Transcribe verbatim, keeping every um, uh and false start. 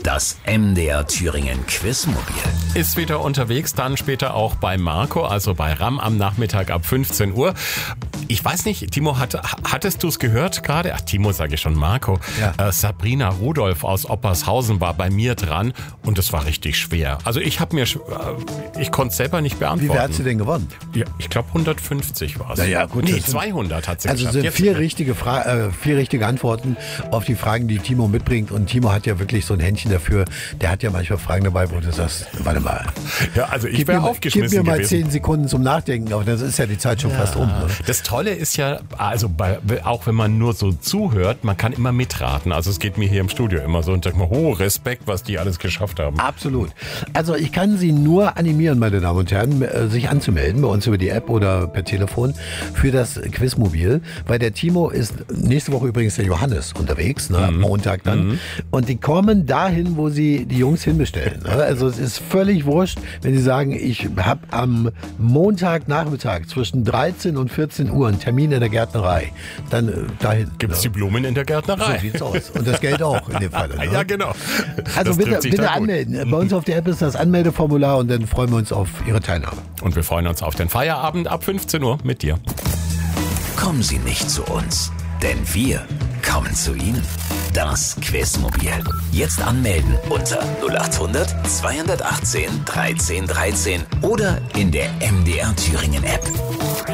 Das M D R Thüringen Quizmobil. Ist wieder unterwegs, dann später auch bei Marco, also bei Ram am Nachmittag ab fünfzehn Uhr. Ich weiß nicht, Timo, hat, hattest du es gehört gerade? Ach, Timo sage ich schon, Marco. Ja. Äh, Sabrina Rudolph aus Oppershausen war bei mir dran und es war richtig schwer. Also ich habe mir, äh, ich konnte es selber nicht beantworten. Wie viel hat sie denn gewonnen? Ja, ich glaube hundertfünfzig war es. Na ja, gut, nee, das sind- zweihundert hat sie Also geschafft. sind Jetzt- vier richtige, Fra äh, vier richtige Antworten auf die Fragen, die Timo mitbringt. Und Timo hat ja wirklich so ein Händchen dafür. Der hat ja manchmal Fragen dabei, wo du sagst, warte mal. Ja, also ich Gib wäre mir, mal- aufgeschmissen gib mir mal gewesen. zehn Sekunden zum Nachdenken, aber das ist ja die Zeit schon fast um. Ne? Das Tolle ist ja, also bei, auch wenn man nur so zuhört, man kann immer mitraten. Also es geht mir hier im Studio immer so und sag mal, oh, Respekt, was die alles geschafft haben. Absolut. Also ich kann Sie nur animieren, meine Damen und Herren, äh, sich anzumelden bei uns über die App oder per Telefon für das Quizmobil, weil der Timo ist nächste Woche übrigens der Johannes unterwegs, ne, am Montag dann. Mhm. Und die kommen dahin, wo sie die Jungs hinbestellen. Ne? Also es ist völlig wurscht, wenn sie sagen, ich habe am Montagnachmittag zwischen dreizehn und vierzehn Uhr einen Termin in der Gärtnerei. Dann äh, dahin. Gibt's die ne? Blumen in der Gärtnerei? So sieht's aus. Und das Geld auch in dem Fall. Ne? Ja, genau. Also Das bitte, trifft sich bitte da gut. anmelden. Bei uns auf der App ist das Anmeldeformular und dann freuen wir uns auf Ihre Teilnahme. Und wir freuen uns auf den Feierabend ab fünfzehn Uhr mit dir. Kommen Sie nicht zu uns, denn wir kommen zu Ihnen. Das Quizmobil. Jetzt anmelden unter null acht hundert zweihundertachtzehn dreizehn dreizehn oder in der M D R Thüringen App.